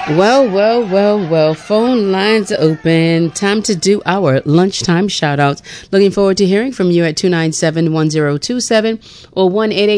Well. Phone lines are open. Time to do our lunchtime shout-outs. Looking forward to hearing from you at 297-1027 or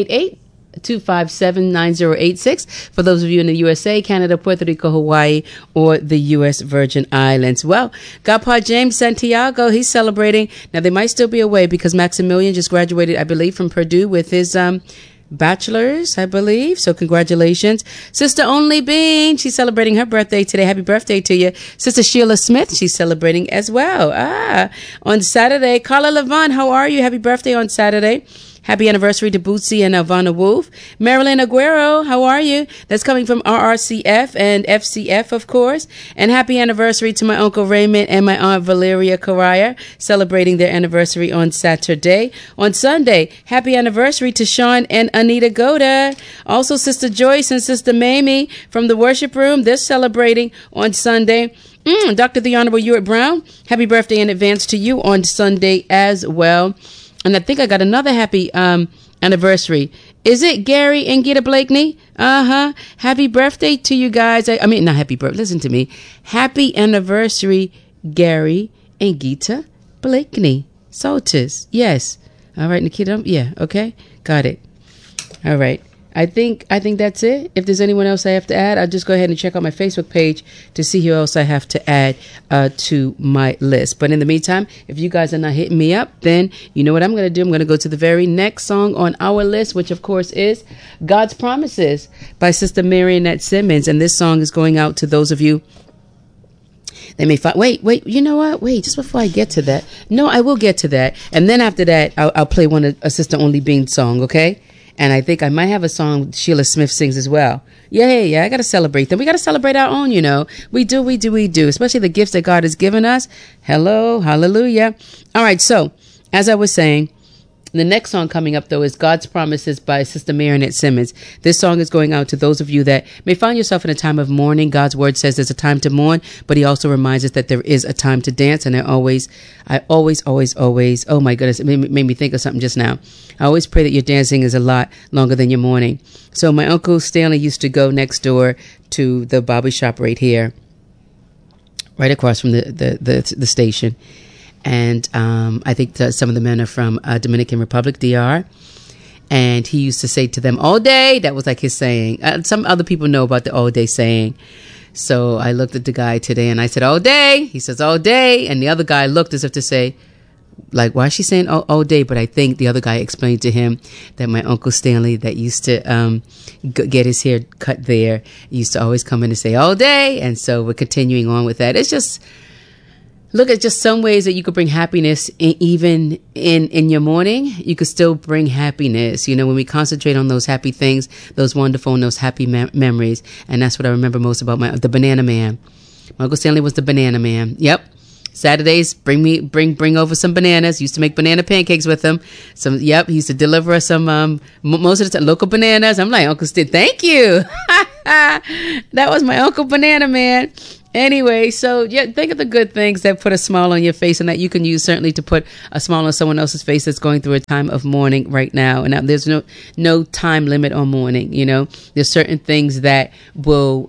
1-888-257-9086 for those of you in the USA, Canada, Puerto Rico, Hawaii, or the U.S. Virgin Islands. Well, Godpa James Santiago, he's celebrating. Now, they might still be away because Maximilian just graduated, I believe, from Purdue with his bachelor's, I believe. So congratulations. Sister Only Bean, she's celebrating her birthday today. Happy birthday to you. Sister Sheila Smith, she's celebrating as well. On Saturday, Carla Levant, how are you? Happy birthday on Saturday. Happy anniversary to Bootsy and Alvana Wolf. Marilyn Aguero, how are you? That's coming from RRCF and FCF, of course. And happy anniversary to my Uncle Raymond and my Aunt Valeria Correa, celebrating their anniversary on Saturday. On Sunday, happy anniversary to Sean and Anita Goda. Also, Sister Joyce and Sister Mamie from the worship room, they're celebrating on Sunday. Dr. The Honorable Ewart Brown, happy birthday in advance to you on Sunday as well. And I think I got another happy anniversary. Is it Gary and Gita Blakeney? Happy birthday to you guys. I mean, not happy birthday. Listen to me. Happy anniversary, Gary and Gita Blakeney. Soltis. Yes. All right, Nikita. Yeah. Okay. Got it. All right. I think that's it. If there's anyone else I have to add, I'll just go ahead and check out my Facebook page to see who else I have to add to my list. But in the meantime, if you guys are not hitting me up, then you know what I'm going to do. I'm going to go to the very next song on our list, which of course is God's Promises by Sister Marionette Simmons. And this song is going out to those of you. They may find, wait, you know what? Wait, just before I get to that. No, I will get to that. And then after that, I'll play one of a Sister Only Bean song, okay? And I think I might have a song Sheila Smith sings as well. Yeah. I got to celebrate them. We got to celebrate our own, you know. We do. Especially the gifts that God has given us. Hello. Hallelujah. All right. So as I was saying, the next song coming up, though, is God's Promises by Sister Marionette Simmons. This song is going out to those of you that may find yourself in a time of mourning. God's word says there's a time to mourn, but he also reminds us that there is a time to dance. And I always, oh my goodness, it made me think of something just now. I always pray that your dancing is a lot longer than your mourning. So my Uncle Stanley used to go next door to the barber shop right here, right across from the station. And I think that some of the men are from Dominican Republic, DR. And he used to say to them, all day. That was like his saying. Some other people know about the all day saying. So I looked at the guy today and I said, all day. He says, all day. And the other guy looked as if to say, like, why is she saying all day? But I think the other guy explained to him that my Uncle Stanley that used to get his hair cut there used to always come in and say all day. And so we're continuing on with that. It's just... Look at just some ways that you could bring happiness even in your morning. You could still bring happiness, you know, when we concentrate on those happy things, those wonderful and those happy memories. And that's what I remember most about the Banana Man. My Uncle Stanley was the Banana Man. Yep. Saturdays, bring over some bananas. Used to make banana pancakes with him. He used to deliver us some, most of the time, local bananas. I'm like, Uncle Stanley, thank you. That was my Uncle Banana Man. Anyway, so yeah, think of the good things that put a smile on your face and that you can use certainly to put a smile on someone else's face that's going through a time of mourning right now. And there's no time limit on mourning. You know, there's certain things that will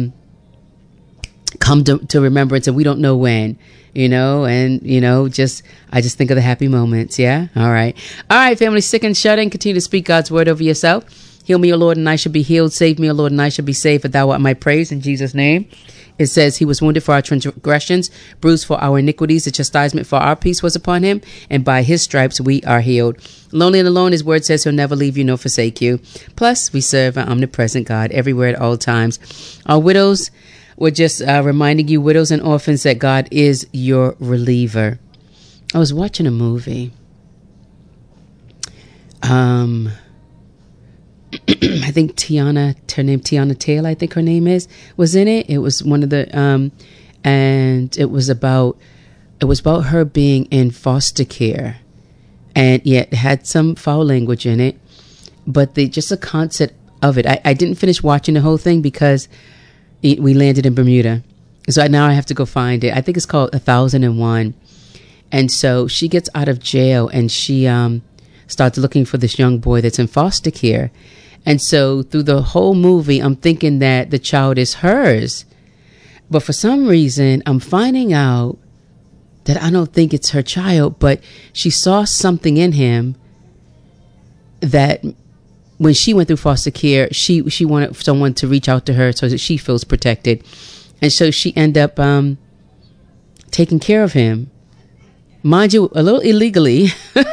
come to remembrance and we don't know when. You know, and, you know, I just think of the happy moments. Yeah. All right, family, sick and shut in. Continue to speak God's word over yourself. Heal me, O Lord, and I shall be healed. Save me, O Lord, and I shall be saved. For thou art my praise in Jesus' name. It says he was wounded for our transgressions, bruised for our iniquities. The chastisement for our peace was upon him, and by his stripes we are healed. Lonely and alone, his word says he'll never leave you nor forsake you. Plus, we serve an omnipresent God everywhere at all times. Our widows, we're just reminding you, widows and orphans, that God is your reliever. I was watching a movie. I think Tiana Taylor, I think her name was in it. It was one of the, and it was about her being in foster care, and yet it had some foul language in it, but just the concept of it. I didn't finish watching the whole thing because we landed in Bermuda. So now I have to go find it. I think it's called 1001. And so she gets out of jail and she, starts looking for this young boy that's in foster care. And so through the whole movie, I'm thinking that the child is hers. But for some reason, I'm finding out that I don't think it's her child, but she saw something in him that when she went through foster care, she wanted someone to reach out to her so that she feels protected. And so she ended up taking care of him. Mind you, a little illegally.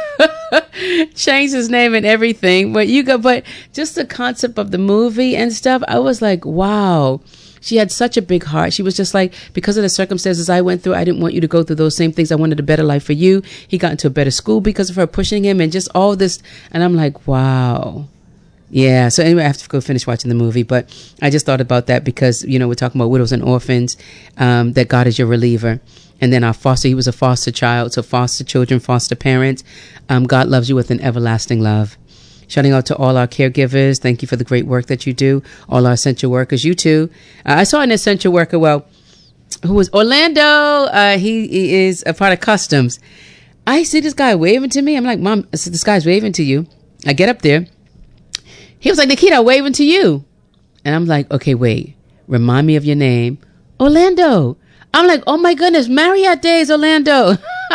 Changed his name and everything. But just the concept of the movie and stuff, I was like, wow. She had such a big heart. She was just like, because of the circumstances I went through, I didn't want you to go through those same things. I wanted a better life for you. He got into a better school because of her pushing him and just all this. And I'm like, wow. Yeah. So anyway, I have to go finish watching the movie. But I just thought about that because, we're talking about widows and orphans, that God is your reliever. And then he was a foster child. So foster children, foster parents. God loves you with an everlasting love. Shouting out to all our caregivers. Thank you for the great work that you do. All our essential workers, you too. I saw an essential worker, who was Orlando. He is a part of customs. I see this guy waving to me. I'm like, Mom, this guy's waving to you. I get up there. He was like, Nikita, waving to you. And I'm like, okay, wait. Remind me of your name. Orlando. I'm like, oh my goodness, Marriott Days, Orlando.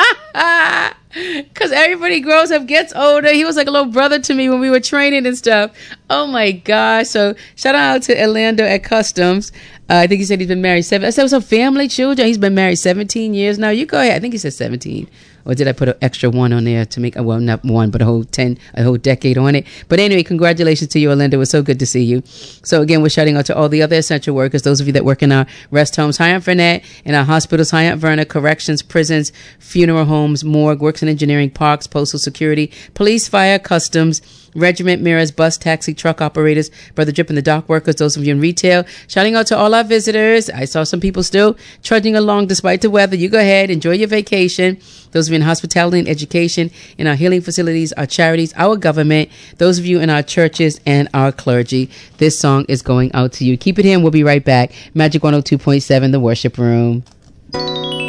Because everybody grows up, gets older. He was like a little brother to me when we were training and stuff. Oh my gosh. So shout out to Orlando at Customs. I think he said he's been married I said, so family, children. He's been married 17 years now. You go ahead. I think he said 17. Or did I put an extra one on there to make, well, not one, but a whole decade on it. But anyway, congratulations to you, Orlando. It was so good to see you. So again, we're shouting out to all the other essential workers, those of you that work in our rest homes, High Fernet, in our hospitals, High Verna, corrections, prisons, funeral homes, morgue, works and engineering, parks, postal security, police, fire, customs, regiment, mirrors, bus, taxi, truck operators, Brother Drip and the dock workers, those of you in retail. Shouting out to all our visitors. I saw some people still trudging along despite the weather. You go ahead, enjoy your vacation. Those of you in hospitality and education, in our healing facilities, our charities, our government, those of you in our churches and our clergy. This song is going out to you. Keep it here and we'll be right back. Magic 102.7, The Worship Room.